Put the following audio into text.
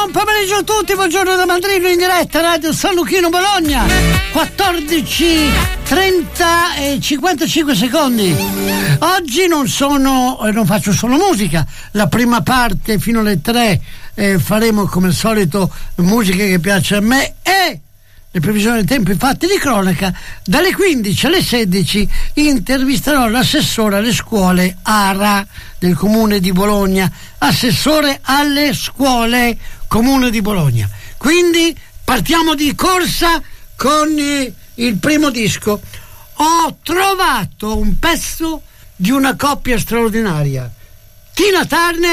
Buon pomeriggio a tutti, buongiorno da Madrid in diretta Radio San Luchino Bologna, 14:30 e 55 secondi. Oggi non faccio solo musica, la prima parte fino alle 3 faremo come al solito musica che piace a me e le previsioni del tempo, infatti di cronaca. Dalle 15 alle 16 intervisterò l'assessore alle scuole ARA del Comune di Bologna, assessore alle scuole Comune di Bologna. Quindi partiamo di corsa con il primo disco. Ho trovato un pezzo di una coppia straordinaria, Tina Turner